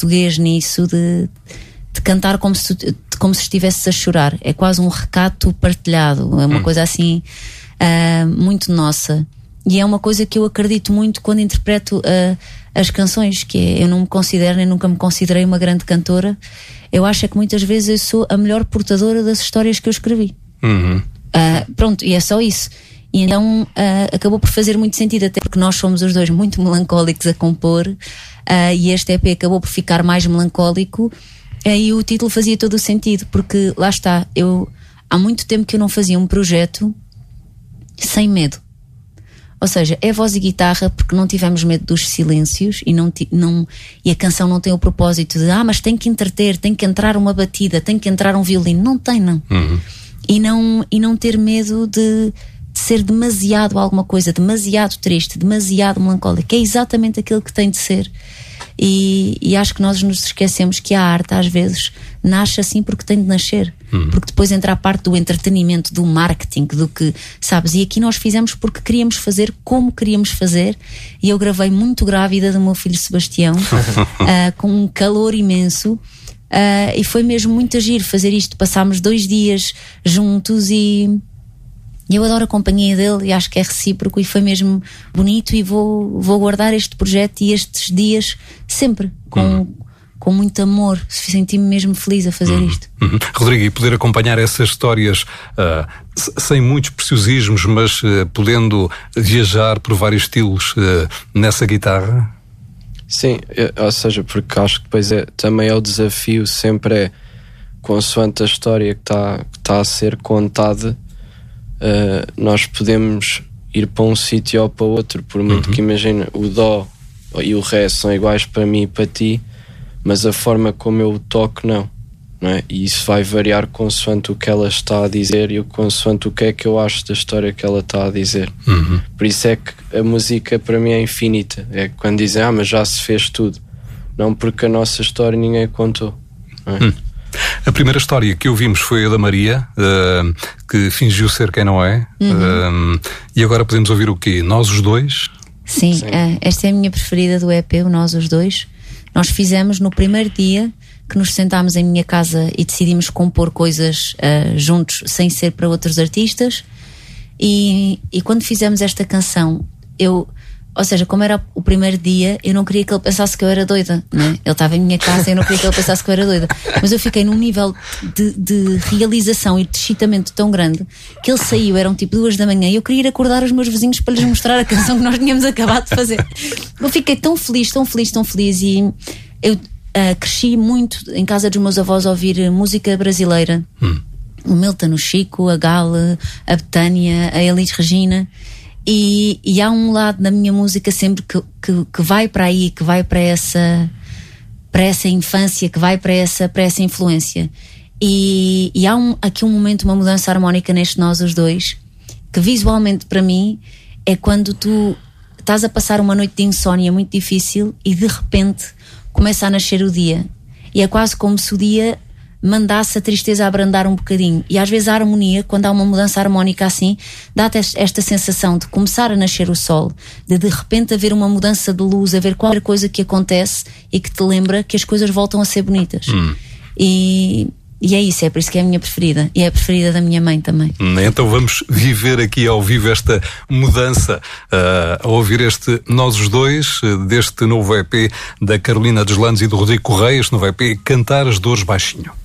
português nisso de cantar como se estivesses a chorar. É quase um recato partilhado, é uma coisa assim muito nossa. E é uma coisa que eu acredito muito quando interpreto as canções, que é, eu não me considero, nem nunca me considerei uma grande cantora. Eu acho que muitas vezes eu sou a melhor portadora das histórias que eu escrevi. Pronto, e é só isso. E então acabou por fazer muito sentido, até porque nós somos os dois muito melancólicos a compor, e este EP acabou por ficar mais melancólico, e o título fazia todo o sentido, porque lá está, há muito tempo que eu não fazia um projeto sem medo. Ou seja, é voz e guitarra porque não tivemos medo dos silêncios e a canção não tem o propósito de mas tem que entreter, tem que entrar uma batida, tem que entrar um violino. Não tem, não. E não ter medo de ser demasiado alguma coisa, demasiado triste, demasiado melancólico. É exatamente aquilo que tem de ser. E acho que nós nos esquecemos que a arte às vezes nasce assim porque tem de nascer, porque depois entra a parte do entretenimento, do marketing, do que, sabes, e aqui nós fizemos porque queríamos fazer como queríamos fazer, e eu gravei muito grávida do meu filho Sebastião, com um calor imenso, e foi mesmo muito agir fazer isto. Passámos 2 dias juntos e eu adoro a companhia dele e acho que é recíproco, e foi mesmo bonito, e vou guardar este projeto e estes dias sempre com muito amor. Senti-me mesmo feliz a fazer isto. Rodrigo, e poder acompanhar essas histórias sem muitos preciosismos, mas podendo viajar por vários estilos nessa guitarra? Sim, ou seja, porque acho que depois também é o desafio, sempre é consoante a história que está a ser contada. Nós podemos ir para um sítio ou para outro, por muito que imagina, o dó e o ré são iguais para mim e para ti, mas a forma como eu o toco não é? E isso vai variar consoante o que ela está a dizer e consoante o que é que eu acho da história que ela está a dizer. Por isso é que a música para mim é infinita. É quando dizem, mas já se fez tudo. Não, porque a nossa história ninguém contou, não é? A primeira história que ouvimos foi a da Maria, que fingiu ser quem não é. E agora podemos ouvir o quê? Nós os Dois? Sim. Esta é a minha preferida do EP, o Nós os Dois. Nós fizemos no primeiro dia que nos sentámos em minha casa e decidimos compor coisas juntos, sem ser para outros artistas. E quando fizemos esta canção, ou seja, como era o primeiro dia, eu não queria que ele pensasse que eu era doida, não é? Ele estava em minha casa e eu não queria que ele pensasse que eu era doida. Mas eu fiquei num nível de realização e de excitamento tão grande que ele saiu, eram tipo 2 da manhã, e eu queria ir acordar os meus vizinhos para lhes mostrar a canção que nós tínhamos acabado de fazer. Eu fiquei tão feliz, tão feliz, tão feliz. E eu cresci muito em casa dos meus avós a ouvir música brasileira. O Milton, o Chico, a Gal, a Betânia, a Elis Regina. E há um lado da minha música sempre que vai para aí, que vai para essa infância, que vai para essa influência. E há aqui um momento, uma mudança harmónica neste Nós os Dois, que visualmente para mim é quando tu estás a passar uma noite de insónia muito difícil e de repente começa a nascer o dia. E é quase como se o dia mandasse a tristeza a abrandar um bocadinho. E às vezes a harmonia, quando há uma mudança harmónica assim, dá-te esta sensação de começar a nascer o sol, de repente haver uma mudança de luz, haver qualquer coisa que acontece e que te lembra que as coisas voltam a ser bonitas. E é isso, é por isso que é a minha preferida. E é a preferida da minha mãe também. Então vamos viver aqui ao vivo esta mudança, a ouvir este Nós os Dois, deste novo EP da Carolina Deslandes e do Rodrigo Correia, este novo EP, Cantar as Dores Baixinho.